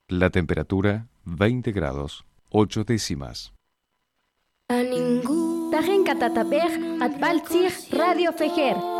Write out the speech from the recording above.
La temperatura 20 grados 8 décimas. Tajen katatapej atbaltzij Radio Fejer.